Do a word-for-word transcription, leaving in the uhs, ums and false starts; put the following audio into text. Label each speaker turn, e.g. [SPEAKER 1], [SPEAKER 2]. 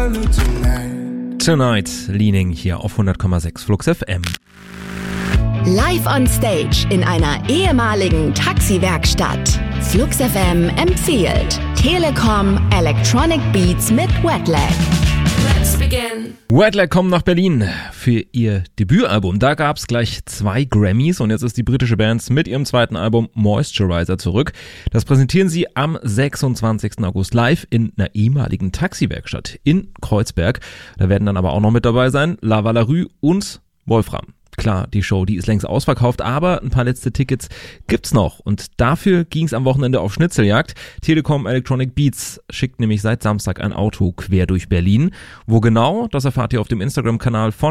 [SPEAKER 1] Tonight, Leaning hier auf hundert Komma sechs Flux F M.
[SPEAKER 2] Live on Stage in einer ehemaligen Taxiwerkstatt. Flux F M empfiehlt Telekom Electronic Beats mit Wetlag.
[SPEAKER 3] Let's begin.
[SPEAKER 1] Wetlag kommen nach Berlin für ihr Debütalbum. Da gab es gleich zwei Grammys und jetzt ist die britische Band mit ihrem zweiten Album Moisturizer zurück. Das präsentieren sie am sechsundzwanzigsten August live in einer ehemaligen Taxiwerkstatt in Kreuzberg. Da werden dann aber auch noch mit dabei sein La Valarue und Wolfram. Klar, die Show, die ist längst ausverkauft, aber ein paar letzte Tickets gibt's noch. Und dafür ging's am Wochenende auf Schnitzeljagd. Telekom Electronic Beats schickt nämlich seit Samstag ein Auto quer durch Berlin. Wo genau, das erfahrt ihr auf dem Instagram-Kanal von